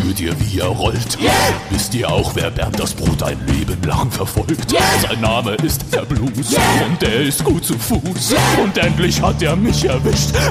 Spürt ihr, wie er rollt? Wisst ihr auch, wer Bernd das Brot ein Leben lang verfolgt? Sein Name ist der Blues und der ist gut zu Fuß. Und endlich hat er mich erwischt.